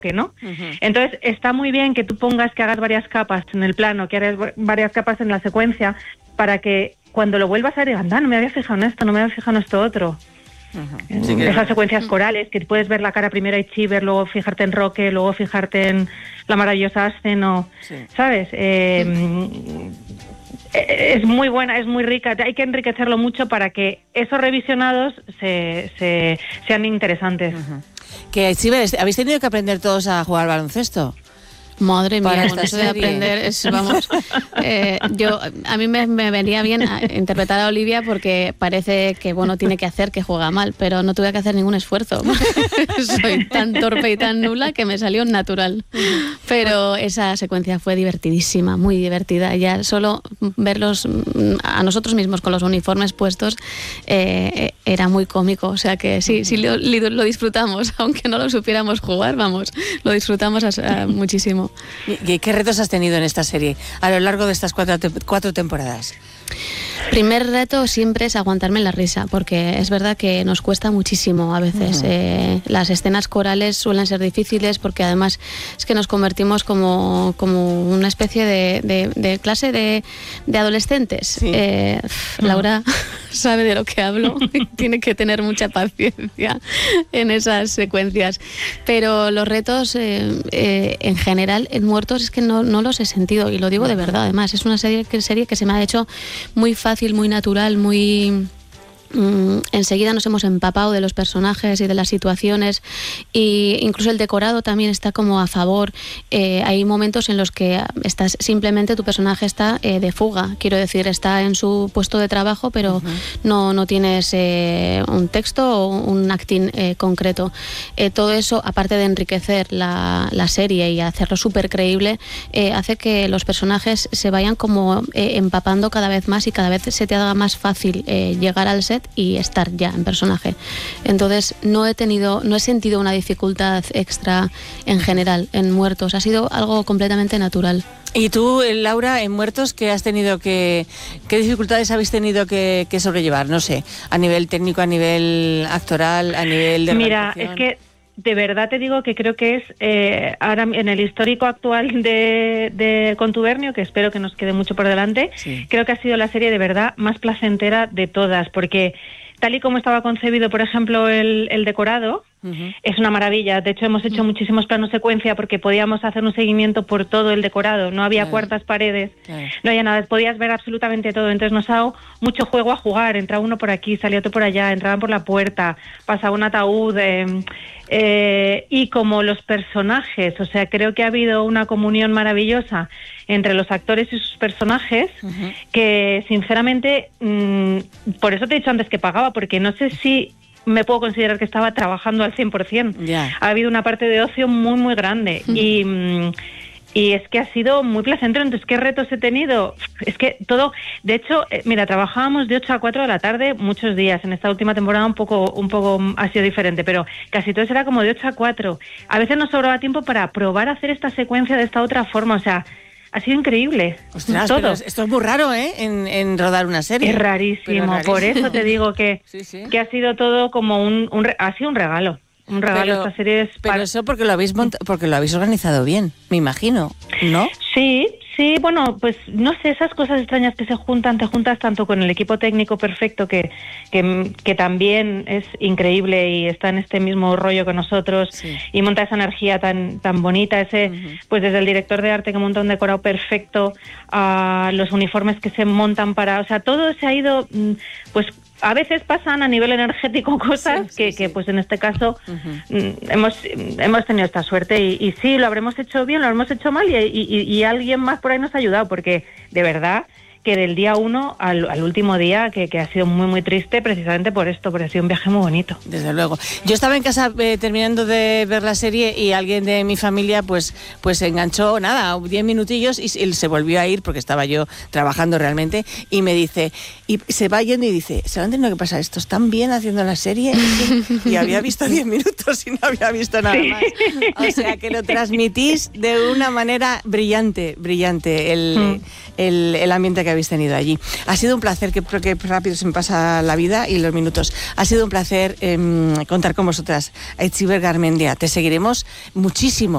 ¿no? Entonces está muy bien que tú pongas que hagas varias capas en el plano, que hagas varias capas en la secuencia, para que cuando lo vuelvas a ver, anda, no me había fijado en esto, no me había fijado en esto otro. Sí, esas secuencias corales, que puedes ver la cara primero a Itziber, luego fijarte en Roque, luego fijarte en la maravillosa Ascen, ¿sabes? Es muy buena, es muy rica, hay que enriquecerlo mucho para que esos revisionados sean interesantes. Que Itziber, ¿habéis tenido que aprender todos a jugar baloncesto? Madre mía, bueno, eso de aprender es, vamos, a mí me venía bien interpretar a Olivia porque parece que, bueno, tiene que hacer que juega mal, pero no tuve que hacer ningún esfuerzo. Soy tan torpe y tan nula que me salió natural. Pero esa secuencia fue divertidísima, muy divertida. Ya solo verlos a nosotros mismos con los uniformes puestos era muy cómico. O sea que sí lo disfrutamos, aunque no lo supiéramos jugar, vamos, lo disfrutamos muchísimo. ¿Y qué retos has tenido en esta serie a lo largo de estas cuatro temporadas? Primer reto siempre es aguantarme la risa, porque es verdad que nos cuesta muchísimo a veces. Las escenas corales suelen ser difíciles porque además es que nos convertimos como una especie de clase de adolescentes. Sí. Laura sabe de lo que hablo y tiene que tener mucha paciencia en esas secuencias. Pero los retos en general en Muertos es que no los he sentido, y lo digo de verdad. Además es una serie que se me ha hecho muy fácil, muy natural, muy... enseguida nos hemos empapado de los personajes y de las situaciones, y incluso el decorado también está como a favor. Hay momentos en los que estás simplemente, tu personaje está de fuga, quiero decir, está en su puesto de trabajo, pero no tienes un texto o un acting concreto. Todo eso, aparte de enriquecer la serie y hacerlo súper creíble, hace que los personajes se vayan como empapando cada vez más, y cada vez se te haga más fácil llegar al set y estar ya en personaje. Entonces no he sentido una dificultad extra en general en Muertos, ha sido algo completamente natural. ¿Y tú, Laura, en Muertos, qué dificultades habéis tenido que sobrellevar? No sé, a nivel técnico, a nivel actoral, a nivel de... Mira, es que de verdad te digo que creo que es ahora en el histórico actual de Contubernio, que espero que nos quede mucho por delante, creo que ha sido la serie de verdad más placentera de todas, porque tal y como estaba concebido, por ejemplo, el decorado, es una maravilla. De hecho, hemos hecho muchísimos planos secuencia porque podíamos hacer un seguimiento por todo el decorado. No había cuartas paredes, no había nada. Podías ver absolutamente todo. Entonces nos ha dado mucho juego a jugar. Entraba uno por aquí, salía otro por allá, entraban por la puerta, pasaba un ataúd. Y como los personajes, o sea, creo que ha habido una comunión maravillosa entre los actores y sus personajes, que sinceramente, por eso te he dicho antes que pagaba, porque no sé si me puedo considerar que estaba trabajando al 100%. Ha habido una parte de ocio muy, muy grande. Y es que ha sido muy placentero. Entonces, ¿qué retos he tenido? Es que todo... De hecho, mira, trabajábamos de 8 a 4 de la tarde muchos días. En esta última temporada un poco ha sido diferente, pero casi todo era como de 8 a 4. A veces nos sobraba tiempo para probar a hacer esta secuencia de esta otra forma. O sea, ha sido increíble. Ostras, todo. Pero esto es muy raro, en rodar una serie. Es rarísimo. Por eso te digo que ha sido todo como ha sido un regalo. Un regalo. Esta serie es... Pero eso porque lo habéis organizado bien, me imagino, ¿no? Sí, bueno, pues no sé, esas cosas extrañas que te juntas tanto con el equipo técnico perfecto que también es increíble y está en este mismo rollo que nosotros, y monta esa energía tan bonita, pues desde el director de arte que monta un decorado perfecto, a los uniformes que se montan o sea, todo se ha ido, pues a veces pasan a nivel energético cosas que pues en este caso hemos tenido esta suerte, y sí, lo habremos hecho bien, lo habremos hecho mal, y alguien más por ahí nos ha ayudado, porque de verdad que del día 1 al último día, que ha sido muy, muy triste precisamente por esto, porque ha sido un viaje muy bonito. Desde luego. Yo estaba en casa terminando de ver la serie, y alguien de mi familia pues se enganchó, 10 minutillos, y él se volvió a ir porque estaba yo trabajando realmente, y me dice, y se va yendo y dice, ¿se van teniendo que pasar esto? ¿Están bien haciendo la serie? Y había visto 10 minutos y no había visto nada más. O sea que lo transmitís de una manera brillante el ambiente que habéis tenido allí. Ha sido un placer, que rápido se me pasa la vida y los minutos. Ha sido un placer contar con vosotras. Itziber Garmendia, te seguiremos muchísimo